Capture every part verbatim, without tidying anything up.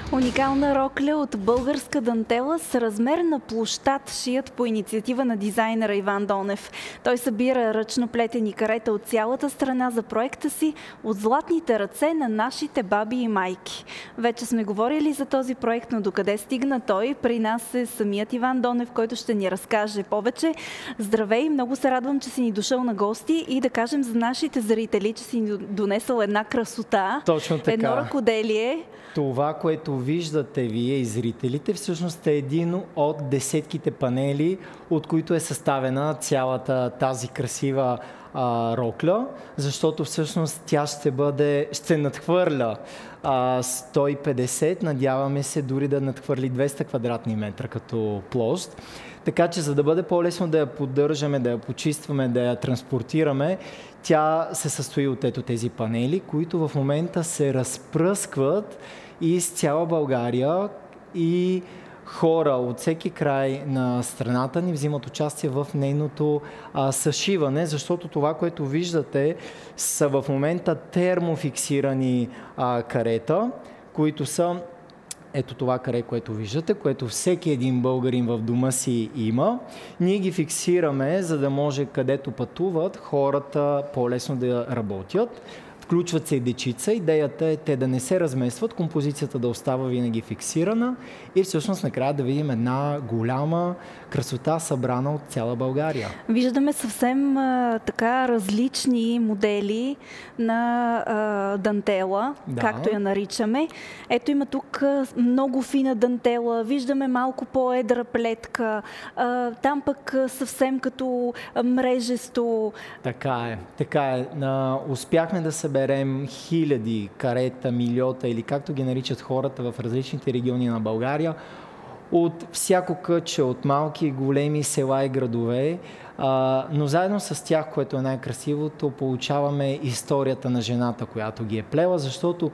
Уникална рокля от българска дантела с размер на площад, шият по инициатива на дизайнера Иван Донев. Той събира ръчно плетени карета от цялата страна за проекта си от златните ръце на нашите баби и майки. Вече сме говорили за този проект, но докъде стигна той? При нас е самият Иван Донев, който ще ни разкаже повече. Здравей, много се радвам, че си ни дошъл на гости и да кажем за нашите зрители, че си ни донесъл една красота. Точно така. Едно ръкоделие. Това, което виждате вие и зрителите, всъщност е един от десетките панели, от които е съставена цялата тази красива а, рокля, защото всъщност тя ще бъде, ще надхвърля а, сто и петдесет, надяваме се дори да надхвърли двеста квадратни метра като площ. Така че, за да бъде по-лесно да я поддържаме, да я почистваме, да я транспортираме, тя се състои от ето тези панели, които в момента се разпръскват из цяла България и хора от всеки край на страната ни взимат участие в нейното а, съшиване, защото това, което виждате, са в момента термофиксирани а, карета, които са ето това каре, което виждате, което всеки един българин в дома си има. Ние ги фиксираме, за да може където пътуват хората по-лесно да работят. Включват се и дечица. Идеята е те да не се разместват, композицията да остава винаги фиксирана и всъщност накрая да видим една голяма красота, събрана от цяла България. Виждаме съвсем а, така различни модели на а, дантела, да, както я наричаме. Ето има тук много фина дантела, виждаме малко по-едра плетка, а, там пък съвсем като мрежесто. Така е, така е. А, успяхме да съберем хиляди карета, милиота или както ги наричат хората в различните региони на България, от всяко кътче, от малки и големи села и градове, а, но заедно с тях, което е най-красивото, получаваме историята на жената, която ги е плела, защото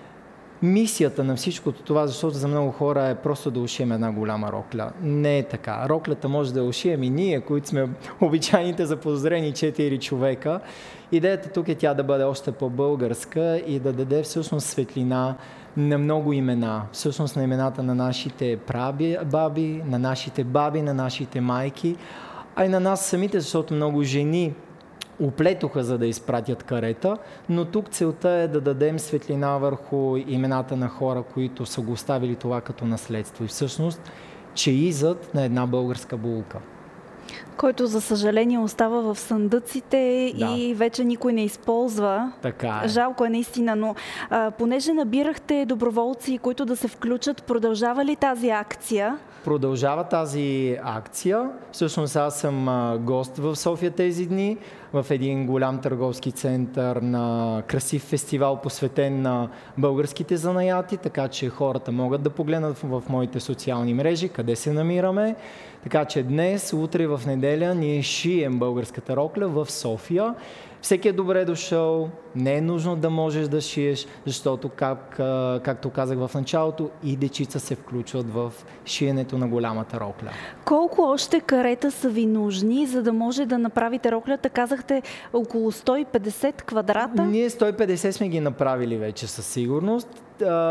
мисията на всичкото това, защото за много хора е просто да ушием една голяма рокля. Не е така. Роклята може да ушием и ние, които сме обичайните заподозрени четири човека. Идеята тук е тя да бъде още по-българска и да даде всъщност светлина на много имена. Всъщност на имената на нашите прабаби, на нашите баби, на нашите майки, а и на нас самите, защото много жени оплетоха, за да изпратят карета, но тук целта е да дадем светлина върху имената на хора, които са го оставили това като наследство и всъщност чеизът на една българска булка. Който, за съжаление, остава в съндъците, да, и вече никой не използва. Така е. Жалко е наистина, но а, понеже набирахте доброволци, които да се включат, продължава ли тази акция? Продължава тази акция. Всъщност аз съм а, гост в София тези дни, в един голям търговски център на красив фестивал, посветен на българските занаяти, така че хората могат да погледнат в, в моите социални мрежи, къде се намираме. Така че днес, утре в неделя, ние шием българската рокля в София. Всеки е добре дошъл, не е нужно да можеш да шиеш, защото, как, както казах в началото, и дечица се включват в шиенето на голямата рокля. Колко още карета са ви нужни, за да може да направите роклята? Казахте около сто и петдесет квадрата? Ние сто и петдесет сме ги направили вече със сигурност.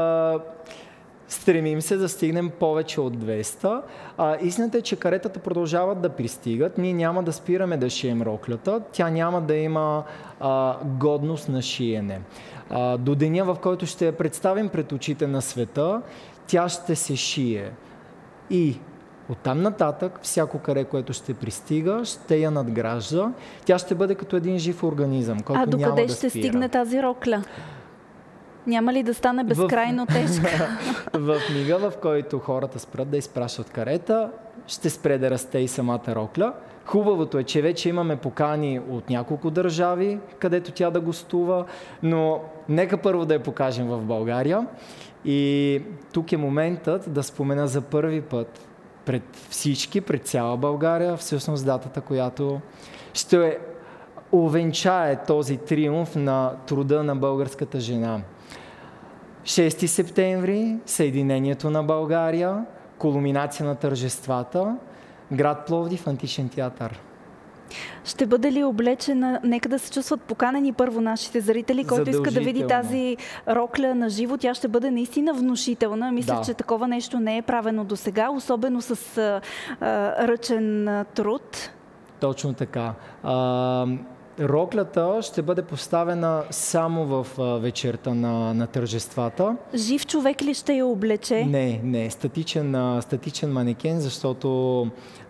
Стремим се да стигнем повече от двеста. А, истината е, че каретата продължават да пристигат. Ние няма да спираме да шием роклята. Тя няма да има а, годност на шиене. А, до деня, в който ще я представим пред очите на света, тя ще се шие. И оттам нататък, всяко каре, което ще пристига, ще я надгражда. Тя ще бъде като един жив организъм, който няма да спира. А докъде ще стигне тази рокля? Няма ли да стане безкрайно в... тежка? В мига, в който хората спрат да изпращат карета, ще спре да расте и самата рокля. Хубавото е, че вече имаме покани от няколко държави, където тя да гостува, но нека първо да я покажем в България. И тук е моментът да спомена за първи път пред всички, пред цяла България, всъщност датата, която ще увенчае този триумф на труда на българската жена. шести септември, Съединението на България, кулминация на тържествата, град Пловдив, Античен театър. Ще бъде ли облечена? Нека да се чувстват поканени първо нашите зрители, който иска да види тази рокля на живо. Тя ще бъде наистина внушителна. Мисля, да. че такова нещо не е правено до сега, особено с а, а, ръчен а, труд. Точно така. А, роклята ще бъде поставена само в а, вечерта на, на тържествата. Жив човек ли ще я облече? Не, не. Статичен, а, статичен манекен, защото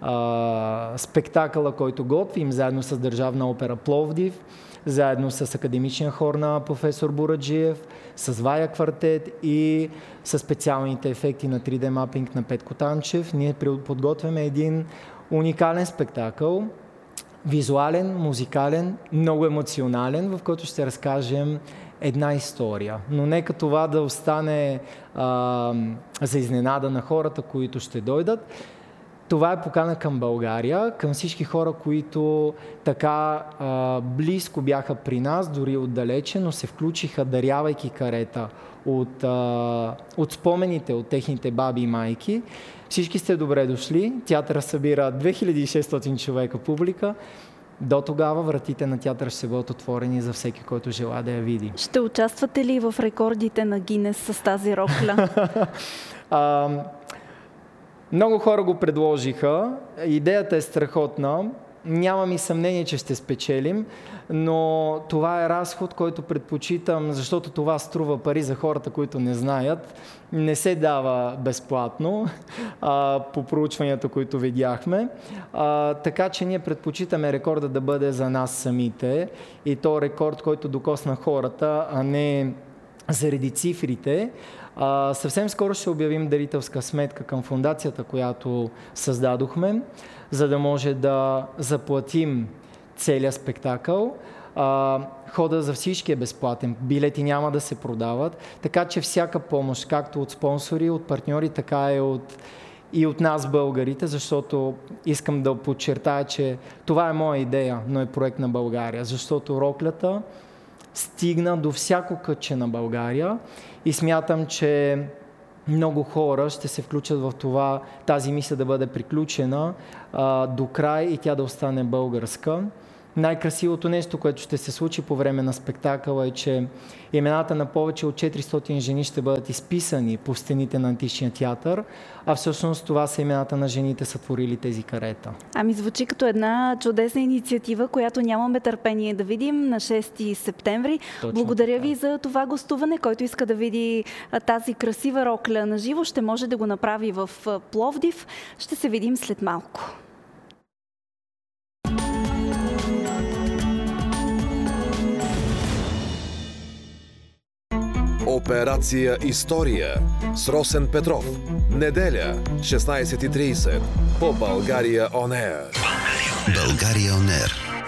а, спектакъла, който готвим заедно с Държавна опера Пловдив, заедно с академичния хор на професор Бураджиев, с Вая квартет и с специалните ефекти на три Д мапинг на Петко Танчев, ние подготвяме един уникален спектакъл, визуален, музикален, много емоционален, в който ще разкажем една история. Но нека това да остане а, за изненада на хората, които ще дойдат. Това е покана към България, към всички хора, които така а, близко бяха при нас, дори отдалече, но се включиха, дарявайки карета от, а, от спомените от техните баби и майки. Всички сте добре дошли. Театъра събира две хиляди и шестстотин човека публика. До тогава вратите на театъра ще бъдат отворени за всеки, който желае да я види. Ще участвате ли в рекордите на Гинес с тази рокля? а, много хора го предложиха. Идеята е страхотна. Нямам и съмнение, че ще спечелим, но това е разход, който предпочитам, защото това струва пари за хората, които не знаят. Не се дава безплатно а, по проучванията, които видяхме. А, така че ние предпочитаме рекорда да бъде за нас самите и то рекорд, който докосна хората, а не заради цифрите. А, съвсем скоро ще обявим дарителска сметка към фондацията, която създадохме, за да може да заплатим целия спектакъл. А, хода за всички е безплатен, билети няма да се продават, така че всяка помощ, както от спонсори, от партньори, така и от, и от нас българите, защото искам да подчертая, че това е моя идея, но е проект на България, защото роклята стигна до всяко кътче на България и смятам, че много хора ще се включат в това, тази мисия да бъде приключена а, до край и тя да остане българска. Най-красивото нещо, което ще се случи по време на спектакъла е, че имената на повече от четиристотин жени ще бъдат изписани по стените на Античния театър, а всъщност това са имената на жените, сътворили тези карета. Ами звучи като една чудесна инициатива, която нямаме търпение да видим на шести септември. Точно Благодаря така. ви за това гостуване. Който иска да види тази красива рокля на живо, ще може да го направи в Пловдив. Ще се видим след малко. Операция История с Росен Петров. Неделя, шестнайсет и трийсет по България Он Ер. България Он Ер.